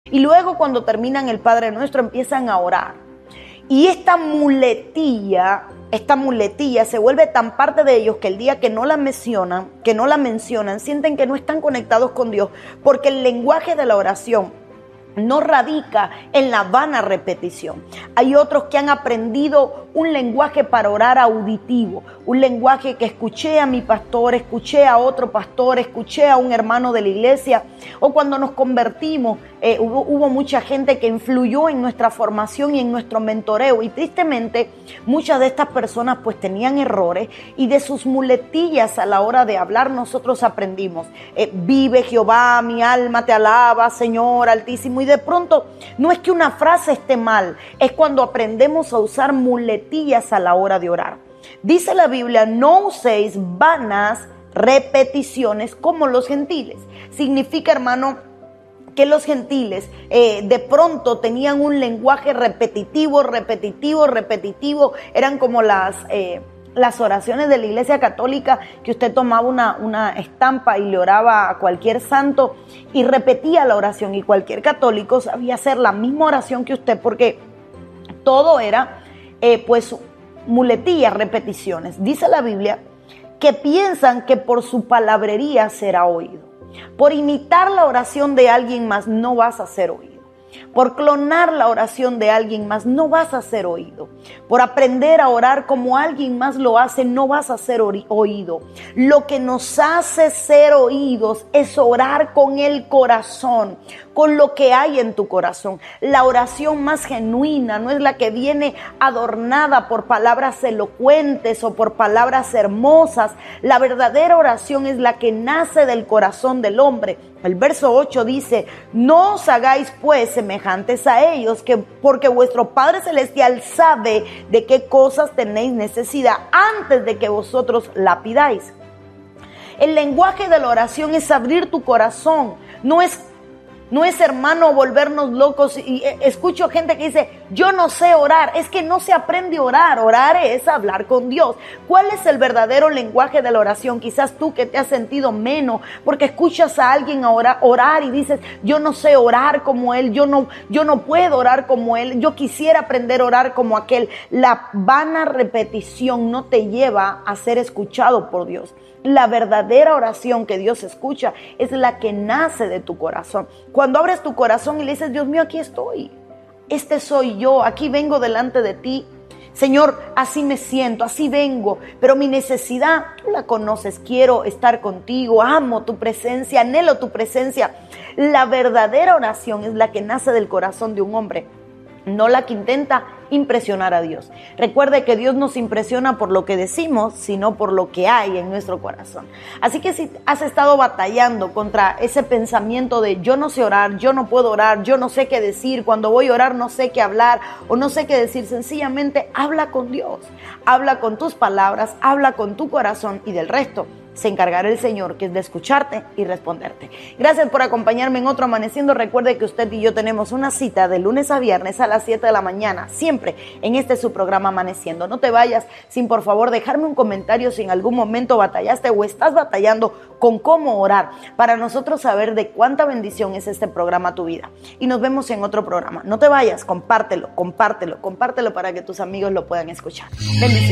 Y luego cuando terminan el Padre Nuestro empiezan a orar. Y esta muletilla se vuelve tan parte de ellos que el día que no la mencionan, sienten que no están conectados con Dios, porque el lenguaje de la oración no radica en la vana repetición. Hay otros que han aprendido un lenguaje para orar auditivo, un lenguaje que escuché a mi pastor, escuché a otro pastor, escuché a un hermano de la iglesia, o cuando nos convertimos, hubo mucha gente que influyó en nuestra formación y en nuestro mentoreo, y tristemente muchas de estas personas pues tenían errores, y de sus muletillas a la hora de hablar nosotros aprendimos, vive Jehová, mi alma te alaba, Señor Altísimo, y de pronto no es que una frase esté mal, es cuando aprendemos a usar muletillas a la hora de orar. Dice la Biblia, no uséis vanas repeticiones como los gentiles. Significa, hermano, que los gentiles de pronto tenían un lenguaje repetitivo, eran como las oraciones de la Iglesia Católica, que usted tomaba una estampa y le oraba a cualquier santo y repetía la oración, y cualquier católico sabía hacer la misma oración que usted, porque todo era pues muletillas, repeticiones. Dice la Biblia que piensan que por su palabrería será oído. Por imitar la oración de alguien más no vas a ser oído. Por clonar la oración de alguien más no vas a ser oído. Por aprender a orar como alguien más lo hace no vas a ser oído. Lo que nos hace ser oídos es orar con el corazón, con lo que hay en tu corazón. La oración más genuina no es la que viene adornada por palabras elocuentes o por palabras hermosas. La verdadera oración es la que nace del corazón del hombre. El verso 8 dice, no os hagáis pues semejantes a ellos, porque vuestro Padre Celestial sabe de qué cosas tenéis necesidad antes de que vosotros la pidáis. El lenguaje de la oración es abrir tu corazón, no es, hermano, volvernos locos. Y escucho gente que dice, yo no sé orar. Es que no se aprende a orar. Orar es hablar con Dios. ¿Cuál es el verdadero lenguaje de la oración? Quizás tú que te has sentido menos porque escuchas a alguien orar y dices, yo no sé orar como él, yo no puedo orar como él, yo quisiera aprender a orar como aquel. La vana repetición no te lleva a ser escuchado por Dios. La verdadera oración que Dios escucha es la que nace de tu corazón. Cuando abres tu corazón y le dices, Dios mío, aquí estoy. Este soy yo, aquí vengo delante de ti. Señor, así me siento, así vengo, pero mi necesidad, tú la conoces, quiero estar contigo, amo tu presencia, anhelo tu presencia. La verdadera oración es la que nace del corazón de un hombre, no la que intenta impresionar a Dios. Recuerde que Dios nos impresiona por lo que decimos, sino por lo que hay en nuestro corazón. Así que si has estado batallando contra ese pensamiento de yo no sé orar, yo no puedo orar, yo no sé qué decir, cuando voy a orar no sé qué hablar o no sé qué decir, sencillamente habla con Dios, habla con tus palabras, habla con tu corazón, y del resto se encargará el Señor, que es de escucharte y responderte. Gracias por acompañarme en otro Amaneciendo. Recuerde que usted y yo tenemos una cita de lunes a viernes a las 7 de la mañana, siempre en este su programa Amaneciendo. No te vayas sin por favor dejarme un comentario si en algún momento batallaste o estás batallando con cómo orar, para nosotros saber de cuánta bendición es este programa a tu vida. Y nos vemos en otro programa. No te vayas, compártelo para que tus amigos lo puedan escuchar. Bendiciones.